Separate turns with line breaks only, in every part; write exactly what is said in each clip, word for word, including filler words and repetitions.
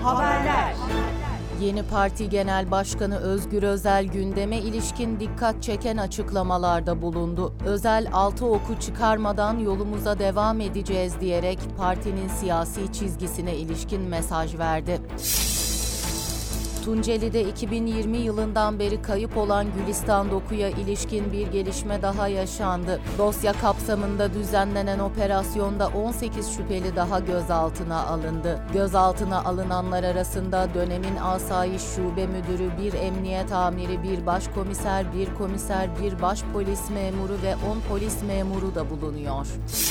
Haberler.
Yeni Parti Genel Başkanı Özgür Özel gündeme ilişkin dikkat çeken açıklamalarda bulundu. Özel altı oku çıkarmadan yolumuza devam edeceğiz diyerek partinin siyasi çizgisine ilişkin mesaj verdi. Tunceli'de iki bin yirmi yılından beri kayıp olan Gülistan Doku'ya ilişkin bir gelişme daha yaşandı. Dosya kapsamında düzenlenen operasyonda on sekiz şüpheli daha gözaltına alındı. Gözaltına alınanlar arasında dönemin Asayiş Şube Müdürü, bir emniyet amiri, bir başkomiser, bir komiser, bir başpolis memuru ve on polis memuru da bulunuyor.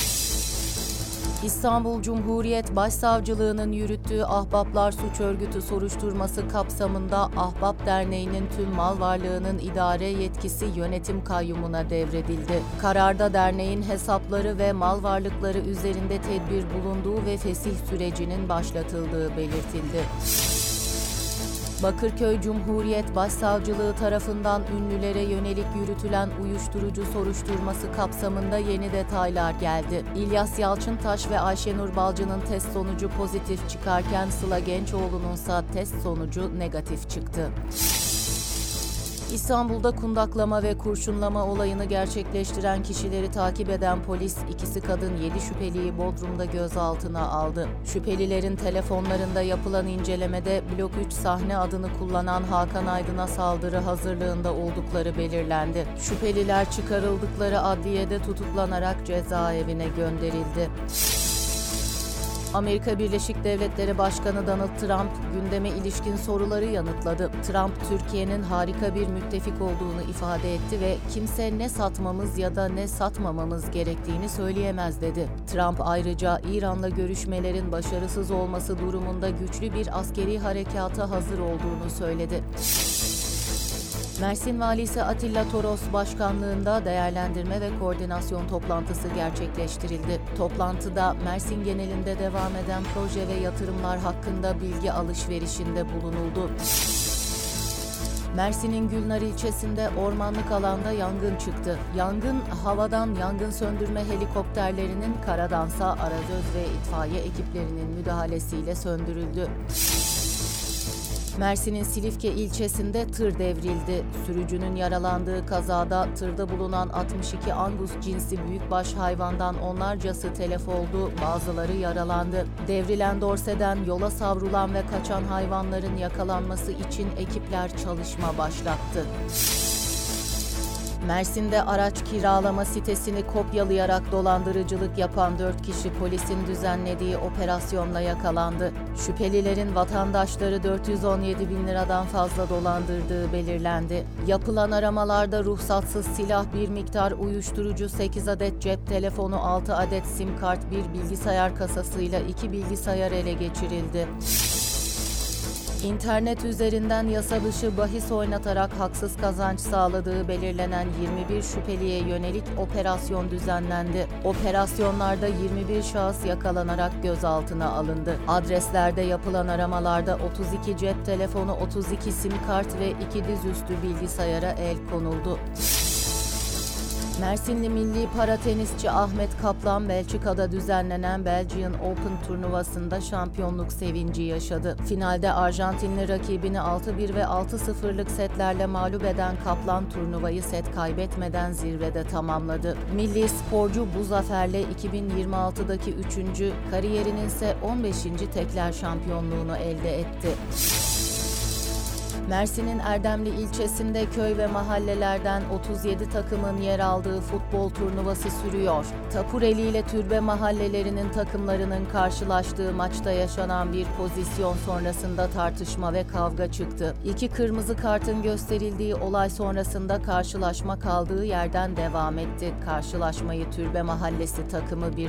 İstanbul Cumhuriyet Başsavcılığı'nın yürüttüğü Ahbaplar Suç Örgütü soruşturması kapsamında Ahbap Derneği'nin tüm mal varlığının idare yetkisi yönetim kayyumuna devredildi. Kararda derneğin hesapları ve mal varlıkları üzerinde tedbir bulunduğu ve fesih sürecinin başlatıldığı belirtildi. Bakırköy Cumhuriyet Başsavcılığı tarafından ünlülere yönelik yürütülen uyuşturucu soruşturması kapsamında yeni detaylar geldi. İlyas Yalçıntaş ve Ayşenur Balcı'nın test sonucu pozitif çıkarken Sıla Gençoğlu'nunsa test sonucu negatif çıktı. İstanbul'da kundaklama ve kurşunlama olayını gerçekleştiren kişileri takip eden polis, ikisi kadın yedi şüpheliyi Bodrum'da gözaltına aldı. Şüphelilerin telefonlarında yapılan incelemede Blok üç sahne adını kullanan Hakan Aydın'a saldırı hazırlığında oldukları belirlendi. Şüpheliler çıkarıldıkları adliyede tutuklanarak cezaevine gönderildi. Amerika Birleşik Devletleri Başkanı Donald Trump gündeme ilişkin soruları yanıtladı. Trump, Türkiye'nin harika bir müttefik olduğunu ifade etti ve kimse ne satmamız ya da ne satmamamız gerektiğini söyleyemez dedi. Trump ayrıca İran'la görüşmelerin başarısız olması durumunda güçlü bir askeri harekata hazır olduğunu söyledi. Mersin Valisi Atilla Toros başkanlığında değerlendirme ve koordinasyon toplantısı gerçekleştirildi. Toplantıda Mersin genelinde devam eden proje ve yatırımlar hakkında bilgi alışverişinde bulunuldu. Mersin'in Gülnar ilçesinde ormanlık alanda yangın çıktı. Yangın, havadan yangın söndürme helikopterlerinin, karadansa arazöz ve itfaiye ekiplerinin müdahalesiyle söndürüldü. Mersin'in Silifke ilçesinde tır devrildi. Sürücünün yaralandığı kazada tırda bulunan altmış iki Angus cinsi büyükbaş hayvandan onlarcası telef oldu, bazıları yaralandı. Devrilen dorseden yola savrulan ve kaçan hayvanların yakalanması için ekipler çalışma başlattı. Mersin'de araç kiralama sitesini kopyalayarak dolandırıcılık yapan dört kişi polisin düzenlediği operasyonla yakalandı. Şüphelilerin vatandaşları dört yüz on yedi bin liradan fazla dolandırdığı belirlendi. Yapılan aramalarda ruhsatsız silah, bir miktar uyuşturucu, sekiz adet cep telefonu, altı adet sim kart, bir bilgisayar kasasıyla iki bilgisayar ele geçirildi. İnternet üzerinden yasa dışı bahis oynatarak haksız kazanç sağladığı belirlenen yirmi bir şüpheliye yönelik operasyon düzenlendi. Operasyonlarda yirmi bir şahıs yakalanarak gözaltına alındı. Adreslerde yapılan aramalarda otuz iki cep telefonu, otuz iki sim kart ve iki dizüstü bilgisayara el konuldu. Mersinli milli para tenisçi Ahmet Kaplan, Belçika'da düzenlenen Belgian Open turnuvasında şampiyonluk sevinci yaşadı. Finalde Arjantinli rakibini altı bir ve altı sıfırlık setlerle mağlup eden Kaplan turnuvayı set kaybetmeden zirvede tamamladı. Milli sporcu bu zaferle iki bin yirmi altıdaki üçüncü, kariyerinin ise on beşinci tekler şampiyonluğunu elde etti. Mersin'in Erdemli ilçesinde köy ve mahallelerden otuz yedi takımın yer aldığı futbol turnuvası sürüyor. Tapureli ile Türbe mahallelerinin takımlarının karşılaştığı maçta yaşanan bir pozisyon sonrasında tartışma ve kavga çıktı. İki kırmızı kartın gösterildiği olay sonrasında karşılaşma kaldığı yerden devam etti. Karşılaşmayı Türbe mahallesi takımı bir